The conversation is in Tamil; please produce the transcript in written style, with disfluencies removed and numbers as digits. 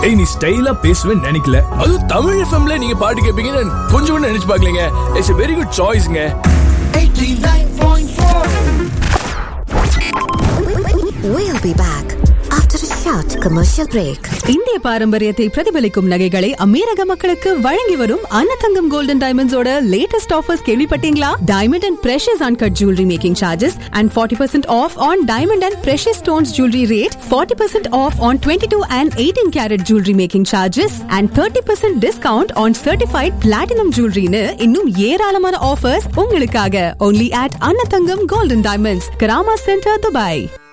நீ ஸ்டைலா பேசுவேன்னு நினைக்கல. அதுவும் தமிழ் எஃப்எம்ல நீங்க பாட்டு கேட்பீங்கன்னு கொஞ்சம் கூட நினைச்சு பார்க்கலங்க. It's a very good choiceங்க. 89.4. We'll be back after a short commercial break. இந்திய பாரம்பரியத்தை பிரதிபலிக்கும் நகைகளை அமீரக மக்களுக்கு வழங்கி வரும் அன்னதங்கம் கோல்டன் டைமண்ட்ஸோட லேட்டஸ்ட் ஆஃபர்ஸ் கேள்விப்பட்டீங்களா? Diamond and precious uncut jewellery making charges and 40% off on diamond and precious stones jewelry rate, 40% off on 22 and 18 carat jewelry making charges and 30% discount on certified platinum jewelry னு இன்னும் ஏராளமான ஆஃபர்ஸ் உங்களுக்காக only at Annathangam golden diamonds, Karama centre, Dubai.